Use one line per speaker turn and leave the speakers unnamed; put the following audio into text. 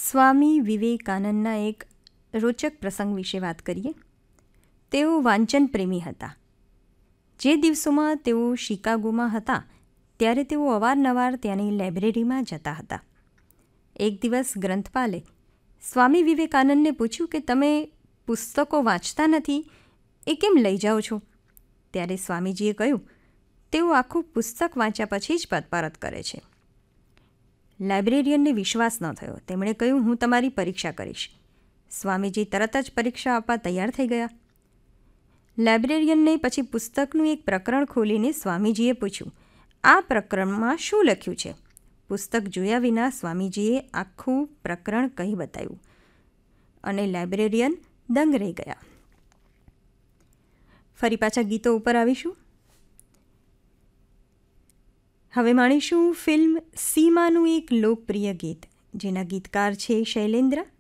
સ્વામી વિવેકાનંદના એક રોચક પ્રસંગ વિશે વાત કરીએ. તેઓ વાંચન પ્રેમી હતા. જે દિવસોમાં તેઓ શિકાગોમાં હતા ત્યારે તેઓ અવારનવાર ત્યાંની લાઇબ્રેરીમાં જતા હતા. એક દિવસ ગ્રંથપાલે સ્વામી વિવેકાનંદને પૂછ્યું કે તમે પુસ્તકો વાંચતા નથી એ કેમ લઈ જાઓ છો? ત્યારે સ્વામીજીએ કહ્યું, તેઓ આખું પુસ્તક વાંચ્યા પછી જ પરત કરે છે. લાઇબ્રેરિયનને વિશ્વાસ ન થયો. તેમણે કહ્યું, હું તમારી પરીક્ષા કરીશ. સ્વામીજી તરત જ પરીક્ષા આપવા તૈયાર થઈ ગયા. લાઇબ્રેરિયનને પછી પુસ્તકનું એક પ્રકરણ ખોલીને સ્વામીજીએ પૂછ્યું, આ પ્રકરણમાં શું લખ્યું છે? પુસ્તક જોયા વિના સ્વામીજીએ આખું પ્રકરણ કહી બતાવ્યું અને લાઇબ્રેરિયન દંગ રહી ગયા. ફરી પાછા ગીતો ઉપર આવીશું. હવે માણીશું ફિલ્મ સીમાનું એક લોકપ્રિય ગીત, જેના ગીતકાર છે શૈલેન્દ્ર